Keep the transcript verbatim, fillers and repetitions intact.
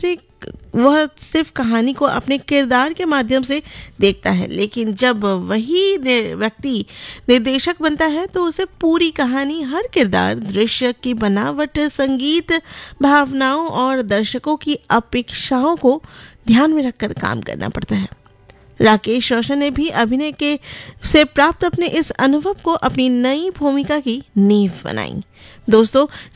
अपने वह सिर्फ कहानी को अपने किरदार के माध्यम से देखता है, लेकिन जब वही व्यक्ति निर्देशक बनता है तो उसे पूरी कहानी, हर किरदार, दृश्य की बनावट, संगीत, भावनाओं और दर्शकों की अपेक्षाओं को ध्यान में रखकर काम करना पड़ता है। राकेश रोशन ने भी अभिनय के से प्राप्त अपने इस अनुभव को अपनी नई भूमिका की नींव बनाई। दोस्तों,